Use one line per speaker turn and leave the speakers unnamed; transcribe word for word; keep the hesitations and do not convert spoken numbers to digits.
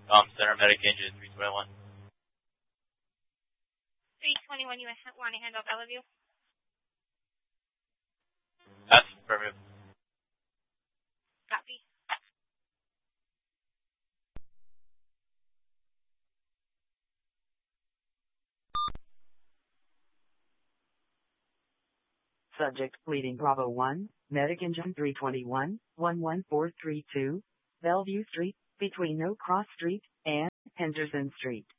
Um, Center Medic Engine three twenty-one.
three twenty-one, you want to hand off Bellevue?
That's perfect.
Copy.
Subject leading Bravo one, Medic Engine three twenty-one, one one four three two, Bellevue Street, between No Cross Street and Henderson Street.